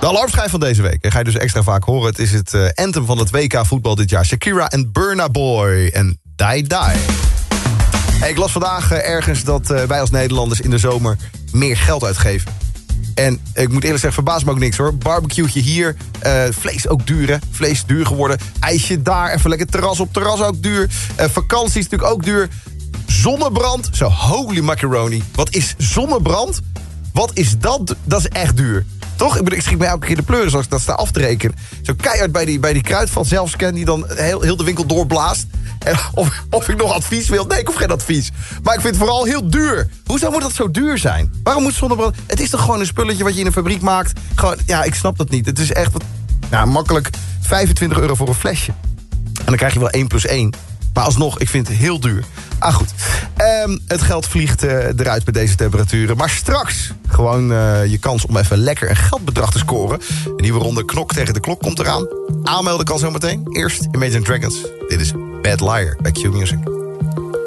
De alarmschijf van deze week. Ga je dus extra vaak horen. Het is het anthem van het WK voetbal dit jaar. Shakira en Burna Boy en Die Die. Hey, ik las vandaag ergens dat wij als Nederlanders in de zomer meer geld uitgeven. En ik moet eerlijk zeggen, verbaast me ook niks hoor. Barbecue'tje hier, vlees ook duur hè. Vlees duur geworden. IJsje daar, even lekker terras op. Terras ook duur. Vakantie is natuurlijk ook duur. Zonnebrand, zo holy macaroni. Wat is zonnebrand? Wat is dat? Dat is echt duur. Toch? Ik schrik me elke keer de pleuren zoals ik dat sta af te rekenen. Zo keihard bij die kruidvat zelfscan die dan heel de winkel doorblaast. En of ik nog advies wil? Nee, ik hoef geen advies. Maar ik vind het vooral heel duur. Hoezo moet dat zo duur zijn? Waarom moet zonnebrand... Het is toch gewoon een spulletje wat je in een fabriek maakt? Gewoon, ja, ik snap dat niet. Het is echt makkelijk €25 voor een flesje. En dan krijg je wel 1+1. Maar alsnog, ik vind het heel duur. Ah, goed. Het geld vliegt eruit bij deze temperaturen. Maar straks gewoon je kans om even lekker een geldbedrag te scoren. Een nieuwe ronde Knok tegen de Klok komt eraan. Aanmelden kan zometeen. Eerst Imagine Dragons. Dit is Bad Liar bij Q Music.